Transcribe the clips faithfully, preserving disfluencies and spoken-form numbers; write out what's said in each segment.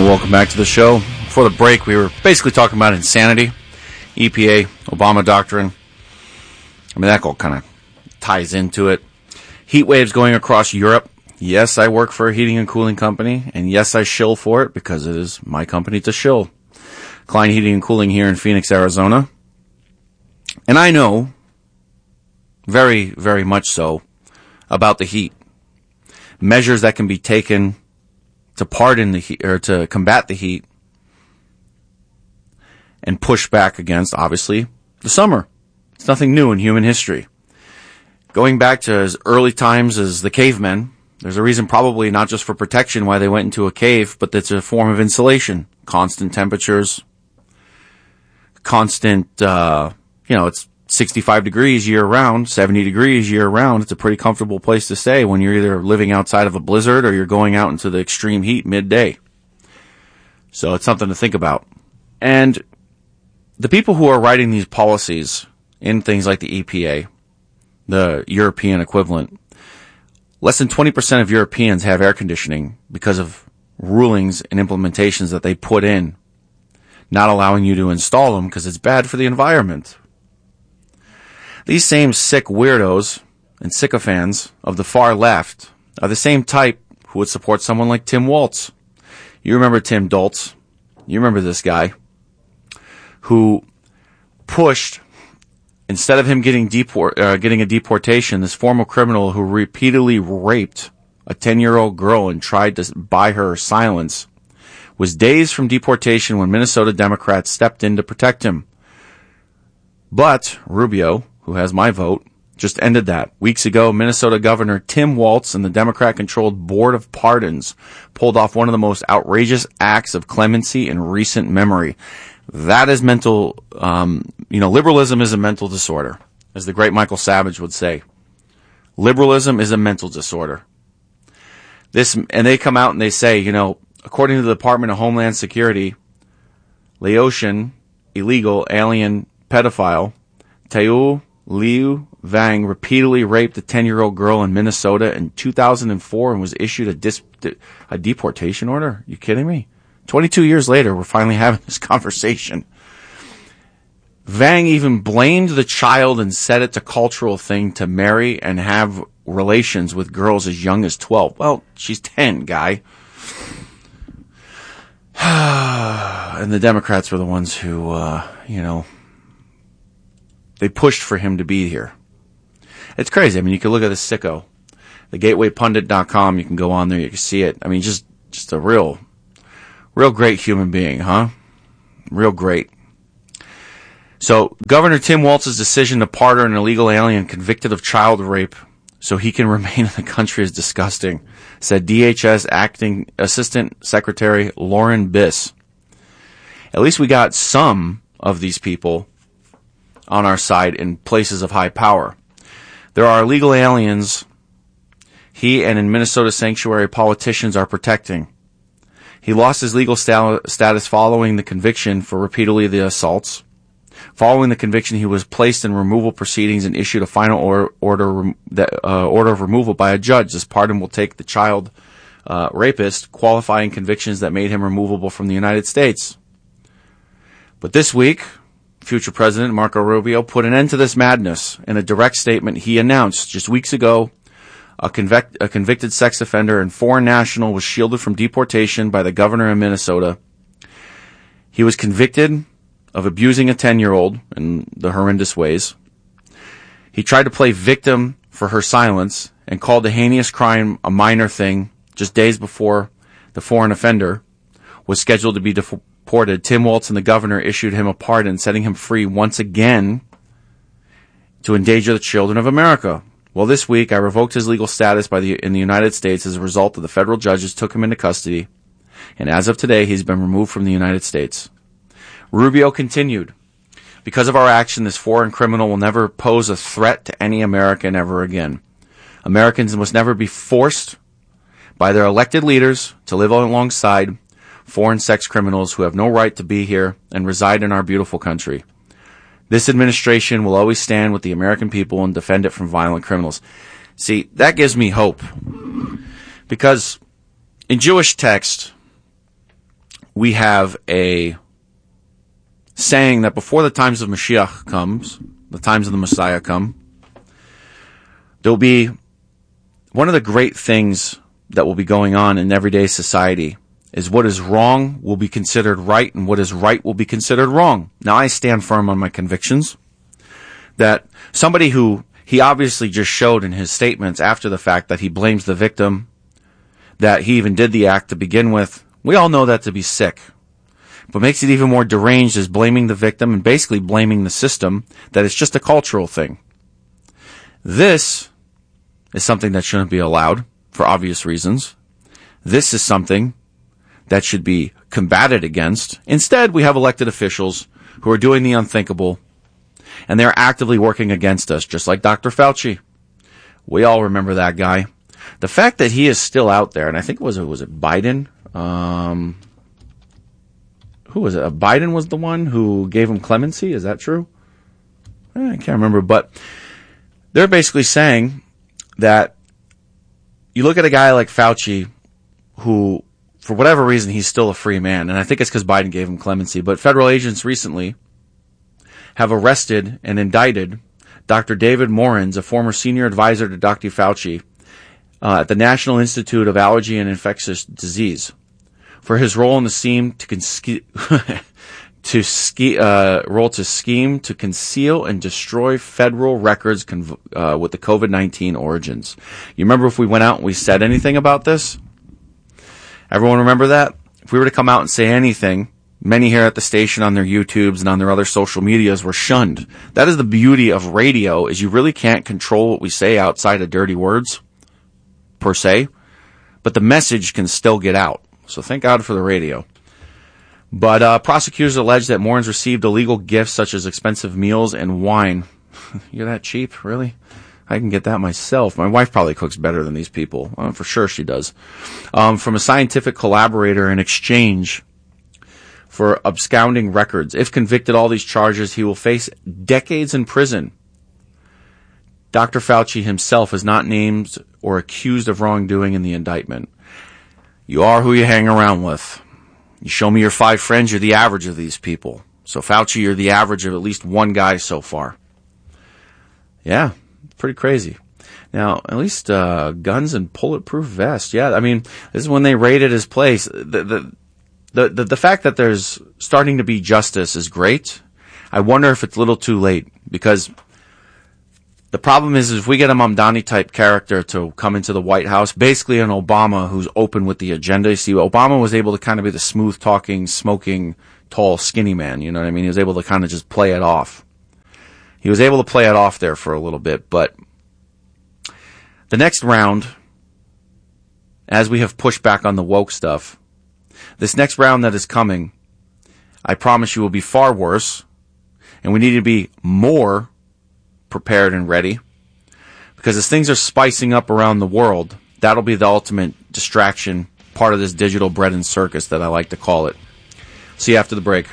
welcome back to the show. Before the break, we were basically talking about insanity, E P A, Obama doctrine. I mean, that all kind of ties into it. Heat waves going across Europe. Yes, I work for a heating and cooling company, and yes, I shill for it because it is my company to shill. Klein Heating and Cooling here in Phoenix, Arizona. And I know, very, very much so, about the heat. Measures that can be taken to pardon the heat, or to combat the heat, and push back against, obviously, the summer. It's nothing new in human history. Going back to as early times as the cavemen, there's a reason probably not just for protection why they went into a cave, but it's a form of insulation. Constant temperatures, constant, uh, you know, it's sixty-five degrees year round, seventy degrees year round. It's a pretty comfortable place to stay when you're either living outside of a blizzard or you're going out into the extreme heat midday. So it's something to think about. And the people who are writing these policies in things like the E P A, the European equivalent, less than twenty percent of Europeans have air conditioning because of rulings and implementations that they put in, not allowing you to install them because it's bad for the environment. These same sick weirdos and sycophants of the far left are the same type who would support someone like Tim Walz. You remember Tim Doltz. You remember this guy who pushed, instead of him getting deport, uh, getting a deportation, this former criminal who repeatedly raped a ten-year-old girl and tried to buy her silence, was days from deportation when Minnesota Democrats stepped in to protect him. But Rubio, who has my vote, just ended that. Weeks ago, Minnesota Governor Tim Walz and the Democrat-controlled Board of Pardons pulled off one of the most outrageous acts of clemency in recent memory. That is mental, um, you know, liberalism is a mental disorder, as the great Michael Savage would say. Liberalism is a mental disorder. This, and they come out and they say, you know, according to the Department of Homeland Security, Laotian illegal alien pedophile Teo Liu Vang repeatedly raped a ten-year-old girl in Minnesota in two thousand four and was issued a, dis- a deportation order? Are you kidding me? twenty-two years later, we're finally having this conversation. Vang even blamed the child and said it's a cultural thing to marry and have relations with girls as young as twelve. Well, she's ten, guy. And the Democrats were the ones who, uh, you know, they pushed for him to be here. It's crazy. I mean, you can look at this sicko. The gateway pundit dot com, you can go on there, you can see it. I mean, just, just a real, real great human being, huh? Real great. So, Governor Tim Walz's decision to pardon an illegal alien convicted of child rape so he can remain in the country is disgusting, said D H S Acting Assistant Secretary Lauren Biss. At least we got some of these people on our side in places of high power. There are illegal aliens he and in Minnesota sanctuary politicians are protecting. He lost his legal sta- status following the conviction for repeatedly the assaults. Following the conviction, he was placed in removal proceedings and issued a final or, order uh, order of removal by a judge. This pardon will take the child uh, rapist qualifying convictions that made him removable from the United States. But this week, future President Marco Rubio put an end to this madness. In a direct statement, he announced just weeks ago a, convict, a convicted sex offender and foreign national was shielded from deportation by the governor of Minnesota. He was convicted of abusing a ten-year-old in the horrendous ways. He tried to play victim for her silence and called the heinous crime a minor thing just days before the foreign offender was scheduled to be deported. Tim Walz and the governor issued him a pardon, setting him free once again to endanger the children of America. Well, this week, I revoked his legal status by the in the United States as a result of the federal judges took him into custody, and as of today, he's been removed from the United States. Rubio continued, because of our action, this foreign criminal will never pose a threat to any American ever again. Americans must never be forced by their elected leaders to live alongside foreign sex criminals who have no right to be here and reside in our beautiful country. This administration will always stand with the American people and defend it from violent criminals. See, that gives me hope. Because in Jewish text, we have a saying that before the times of Mashiach comes, the times of the Messiah come, there'll be one of the great things that will be going on in everyday society is what is wrong will be considered right and what is right will be considered wrong. Now, I stand firm on my convictions that somebody who he obviously just showed in his statements after the fact that he blames the victim, that he even did the act to begin with, we all know that to be sick. What makes it even more deranged is blaming the victim and basically blaming the system, that it's just a cultural thing. This is something that shouldn't be allowed for obvious reasons. This is something that should be combated against. Instead, we have elected officials who are doing the unthinkable, and they're actively working against us, just like Doctor Fauci. We all remember that guy. The fact that he is still out there, and I think it was, was it Biden? Um, who was it? Uh, Biden was the one who gave him clemency. Is that true? I can't remember, but they're basically saying that you look at a guy like Fauci, who, for whatever reason, he's still a free man, and I think it's because Biden gave him clemency, but federal agents recently have arrested and indicted Doctor David Morens, a former senior advisor to Doctor Fauci, uh, at the National Institute of Allergy and Infectious Disease, for his role in the scheme to con- to ski, uh, role to scheme to conceal and destroy federal records conv- uh, with the COVID nineteen origins. You remember if we went out and we said anything about this? Everyone remember that? If we were to come out and say anything, many here at the station on their YouTubes and on their other social medias were shunned. That is the beauty of radio, is you really can't control what we say outside of dirty words, per se, but the message can still get out. So thank God for the radio. But uh, prosecutors allege that Morens received illegal gifts such as expensive meals and wine. You're that cheap? Really? I can get that myself. My wife probably cooks better than these people. Uh, for sure she does. Um, from a scientific collaborator in exchange for absconding records. If convicted all these charges, he will face decades in prison. Doctor Fauci himself is not named or accused of wrongdoing in the indictment. You are who you hang around with. You show me your five friends, you're the average of these people. So Fauci, you're the average of at least one guy so far. Yeah, pretty crazy. Now, at least uh, guns and bulletproof vests. Yeah, I mean, this is when they raided his place. The, the the the the fact that there's starting to be justice is great. I wonder if it's a little too late, because the problem is, is if we get a Mamdani type character to come into the White House, basically an Obama who's open with the agenda. You see, Obama was able to kind of be the smooth talking, smoking, tall, skinny man. You know what I mean? He was able to kind of just play it off. He was able to play it off there for a little bit, but the next round, as we have pushed back on the woke stuff, this next round that is coming, I promise you, will be far worse, and we need to be more prepared and ready, because as things are spicing up around the world, that'll be the ultimate distraction, part of this digital bread and circus that I like to call it. See you after the break.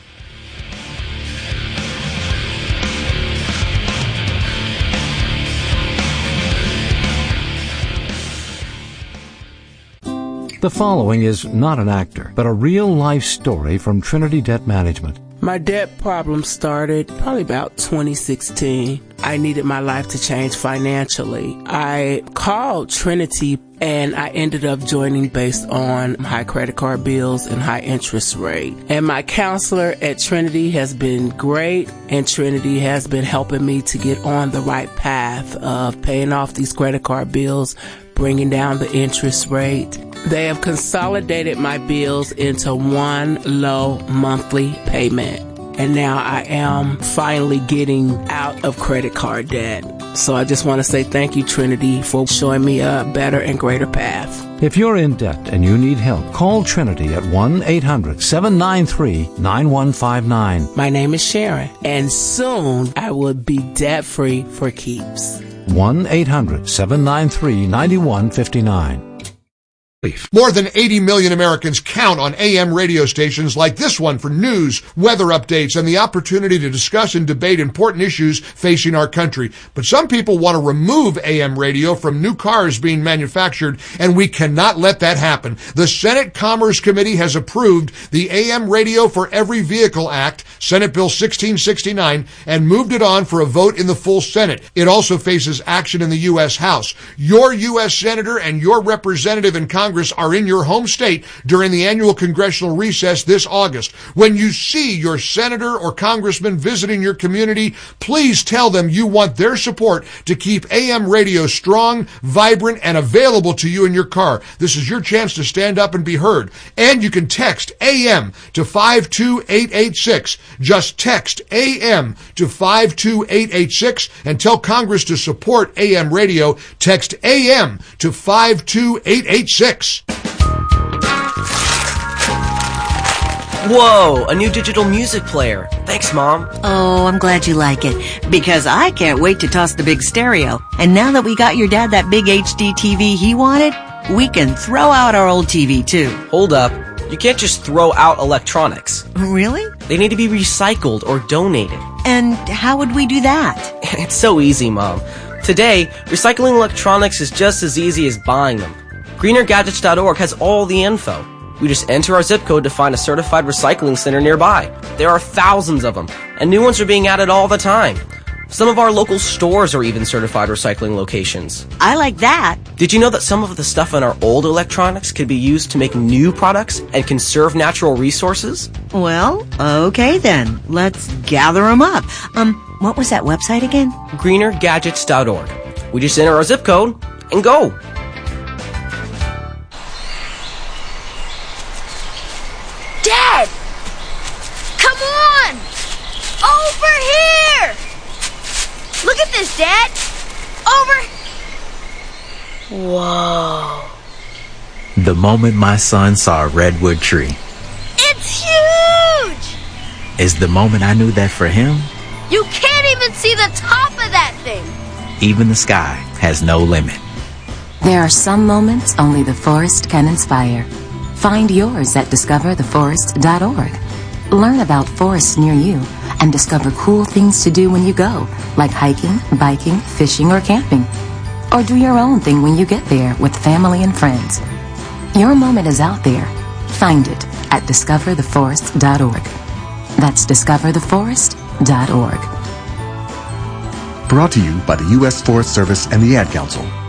The following is not an actor, but a real-life story from Trinity Debt Management. My debt problem started probably about twenty sixteen. I needed my life to change financially. I called Trinity and I ended up joining based on high credit card bills and high interest rate. And my counselor at Trinity has been great, and Trinity has been helping me to get on the right path of paying off these credit card bills, bringing down the interest rate. They have consolidated my bills into one low monthly payment. And now I am finally getting out of credit card debt. So I just want to say thank you, Trinity, for showing me a better and greater path. If you're in debt and you need help, call Trinity at one eight hundred seven nine three nine one five nine. My name is Sharon, and soon I will be debt-free for keeps. one eight hundred seven nine three nine one five nine. More than eighty million Americans count on A M radio stations like this one for news, weather updates, and the opportunity to discuss and debate important issues facing our country. But some people want to remove A M radio from new cars being manufactured, and we cannot let that happen. The Senate Commerce Committee has approved the A M Radio for Every Vehicle Act, Senate Bill sixteen sixty-nine, and moved it on for a vote in the full Senate. It also faces action in the U S House. Your U S Senator and your representative in Congress are in your home state during the annual congressional recess this August. When you see your senator or congressman visiting your community, please tell them you want their support to keep A M radio strong, vibrant, and available to you in your car. This is your chance to stand up and be heard. And you can text A M to five two eight eight six. Just text A M to five two eight eight six and tell Congress to support A M radio. Text A M to five two eight eight six. Whoa, a new digital music player. Thanks, Mom. Oh, I'm glad you like it, because I can't wait to toss the big stereo. And now that we got your dad that big H D T V he wanted, we can throw out our old T V too. Hold up. You can't just throw out electronics. Really? They need to be recycled or donated. And how would we do that? It's so easy, Mom. Today, recycling electronics is just as easy as buying them. greener gadgets dot org has all the info. We just enter our zip code to find a certified recycling center nearby. There are thousands of them, and new ones are being added all the time. Some of our local stores are even certified recycling locations. I like that. Did you know that some of the stuff in our old electronics could be used to make new products and conserve natural resources? Well, okay then. Let's gather them up. Um, what was that website again? greener gadgets dot org. We just enter our zip code and go. Dad! Come on! Over here! Look at this, Dad! Over... Whoa. The moment my son saw a redwood tree It's huge! is the moment I knew that for him, You can't even see the top of that thing! even the sky has no limit. There are some moments only the forest can inspire. Find yours at discover the forest dot org. Learn about forests near you and discover cool things to do when you go, like hiking, biking, fishing, or camping. Or do your own thing when you get there with family and friends. Your moment is out there. Find it at discover the forest dot org. That's discover the forest dot org. Brought to you by the U S Forest Service and the Ad Council.